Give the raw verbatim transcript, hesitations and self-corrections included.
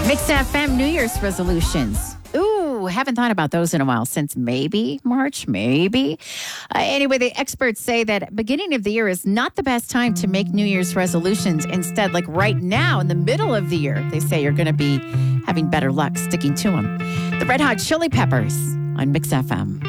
Mix F M New Year's resolutions. Ooh, haven't thought about those in a while, since maybe March, maybe. Uh, anyway, the experts say that beginning of the year is not the best time to make New Year's resolutions. Instead, like right now in the middle of the year, they say you're going to be having better luck sticking to them. The Red Hot Chili Peppers on Mix F M.